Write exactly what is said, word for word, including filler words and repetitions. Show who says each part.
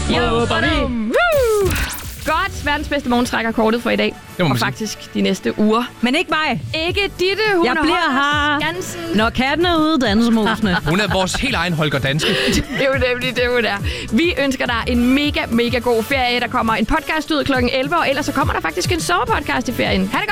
Speaker 1: Jo, badum. Godt, verdens bedste morgen trækker kortet for i dag. Og sige. Faktisk de næste uger.
Speaker 2: Men ikke mig.
Speaker 1: Ikke Ditte, hun
Speaker 2: jeg bliver her,
Speaker 1: Skansen.
Speaker 2: Når katten er ude, dansemusene.
Speaker 3: Hun er vores helt egen Holger Danske.
Speaker 1: Det er jo nemlig det, hun er. Vi ønsker dig en mega, mega god ferie. Der kommer en podcast ud klokken elleve, og ellers så kommer der faktisk en sommerpodcast i ferien. Ha' det godt!